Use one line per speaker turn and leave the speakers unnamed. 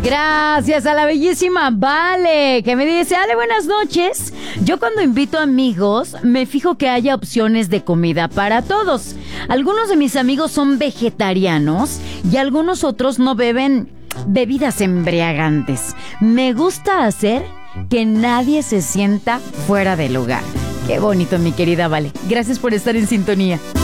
Gracias a la bellísima Vale, que me dice: Ale, buenas noches. Yo cuando invito amigos me fijo que haya opciones de comida para todos. Algunos de mis amigos son vegetarianos y algunos otros no beben bebidas embriagantes. Me gusta hacer que nadie se sienta fuera de lugar. Qué bonito, mi querida Vale. Gracias por estar en sintonía.